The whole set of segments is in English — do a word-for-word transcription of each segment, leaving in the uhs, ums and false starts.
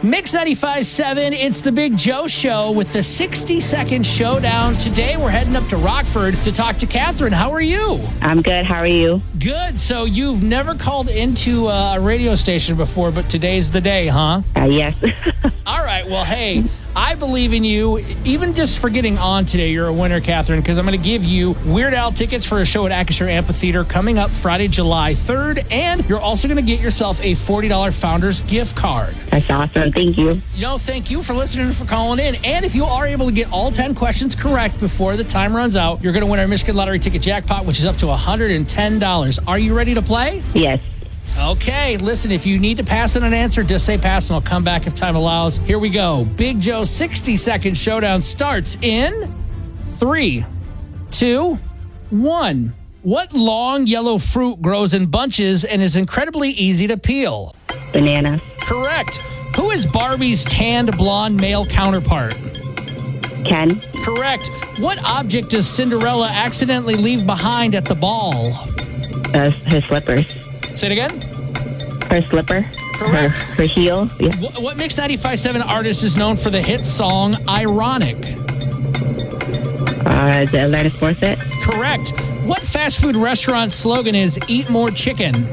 Mix ninety-five point seven, it's the Big Joe Show with the sixty-second showdown. Today, we're heading up to Rockford to talk to Catherine. How are you? I'm good. How are you? Good. So you've never called into a radio station before, but today's the day, huh? Uh, yes. All right. Well, hey, I believe in you. Even just for getting on today, you're a winner, Catherine, because I'm going to give you Weird Al tickets for a show at Acrisure Amphitheater coming up Friday, July third, and you're also going to get yourself a forty dollars Founders gift card. That's awesome. Thank you. You know, thank you for listening and for calling in. And if you are able to get all ten questions correct before the time runs out, you're going to win our Michigan Lottery ticket jackpot, which is up to one hundred ten dollars. Are you ready to play? Yes. Okay, listen, if you need to pass in an answer, just say pass and I'll come back if time allows. Here we go. Big Joe's sixty-second showdown starts in three, two, one. What long yellow fruit grows in bunches and is incredibly easy to peel? Banana. Correct. Who is Barbie's tanned blonde male counterpart? Ken. Correct. What object does Cinderella accidentally leave behind at the ball? Uh, her slippers. Say it again. Her slipper. Correct. Her, her heel. Yeah. What, what Mix ninety-five point seven artist is known for the hit song Ironic? Uh, the Alanis Morissette. Correct. What fast food restaurant slogan is Eat More Chicken?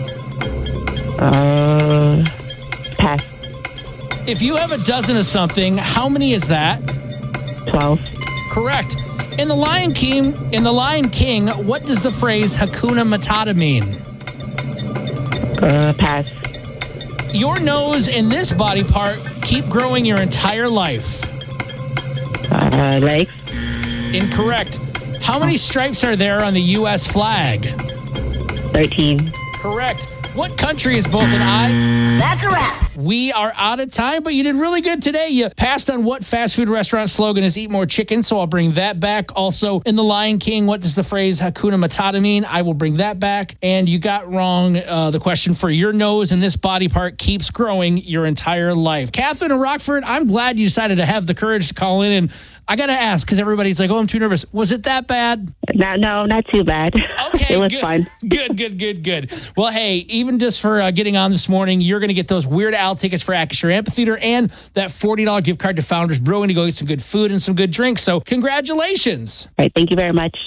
Uh, pass. If you have a dozen of something, how many is that? twelve. Correct. In the Lion King, in the Lion King, what does the phrase Hakuna Matata mean? Uh, pass. Your nose and this body part keep growing your entire life. Uh, legs. Incorrect. How many stripes are there on the U S flag? thirteen. Correct. What country is both an I? That's a wrap. We are out of time, but you did really good today. You passed on what fast food restaurant slogan is Eat More Chicken, so I'll bring that back. Also, in The Lion King, what does the phrase Hakuna Matata mean? I will bring that back. And you got wrong uh, the question for your nose and this body part keeps growing your entire life. Catherine and Rockford, I'm glad you decided to have the courage to call in. And I got to ask, because everybody's like, oh, I'm too nervous. Was it that bad? No, no, not too bad. Okay, it was good, fun. Good, good, good, good. Well, hey, even just for uh, getting on this morning, you're going to get those Weird Al tickets for Acrisure Amphitheater and that forty dollars gift card to Founders Brewing to go get some good food and some good drinks. So congratulations. All right, thank you very much.